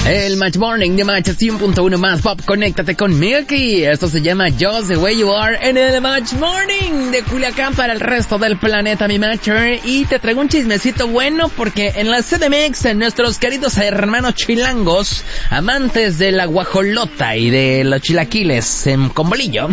El Match Morning de Match 100.1 más pop, conéctate con Milky. Esto se llama Just the Way You Are en el Match Morning de Culiacán para el resto del planeta, mi Matcher. Y te traigo un chismecito bueno porque en la CDMX, nuestros queridos hermanos chilangos, amantes de la guajolota y de los chilaquiles con bolillo,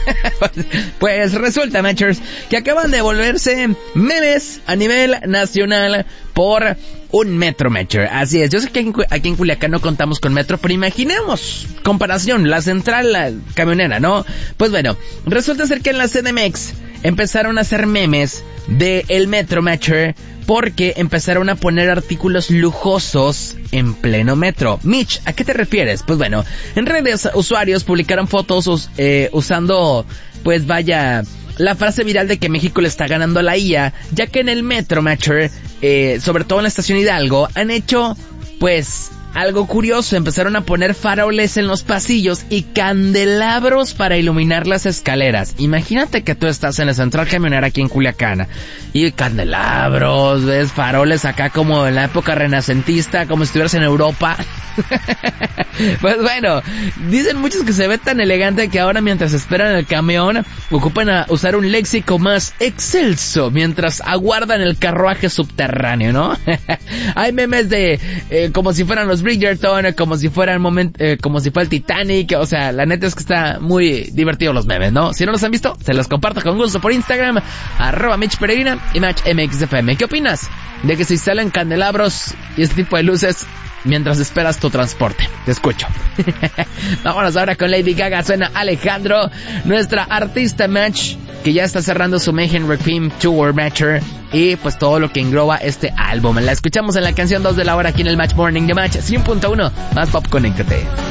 pues resulta, Matchers, que acaban de volverse memes a nivel nacional por un metro, Matcher. Así es, yo sé que aquí en Culiacán no contamos con metro, pero imaginemos, comparación, la central, la camionera, ¿no? Pues bueno, resulta ser que en la CDMX empezaron a hacer memes de el metro, Matcher, porque empezaron a poner artículos lujosos en pleno metro. Mitch, ¿a qué te refieres? Pues bueno, en redes usuarios publicaron fotos usando, pues vaya, la frase viral de que México le está ganando a la IA, ya que en el metro, Matcher, sobre todo en la estación Hidalgo, han hecho, pues, algo curioso. Empezaron a poner faroles en los pasillos y candelabros para iluminar las escaleras. Imagínate que tú estás en la central camionera aquí en Culiacán y candelabros, ves, faroles acá como en la época renacentista, como si estuvieras en Europa. Pues bueno, dicen muchos que se ve tan elegante que ahora mientras esperan el camión ocupan a usar un léxico más excelso mientras aguardan el carruaje subterráneo, ¿no? Hay memes de como si fueran los Bridgerton, como si fuera el Titanic. O sea, la neta es que está muy divertido los memes, ¿no? Si no los han visto, se los comparto con gusto por Instagram, @MitchPeregrina y MatchMXFM. ¿Qué opinas de que se instalen candelabros y este tipo de luces mientras esperas tu transporte? Te escucho. Vámonos ahora con Lady Gaga. Suena Alejandro, nuestra artista Match, que ya está cerrando su Mayhem Requiem Tour, Matcher, y pues todo lo que engloba este álbum. La escuchamos en la canción 2 de la hora aquí en el Match Morning de Match 100.1 más pop, conéctate.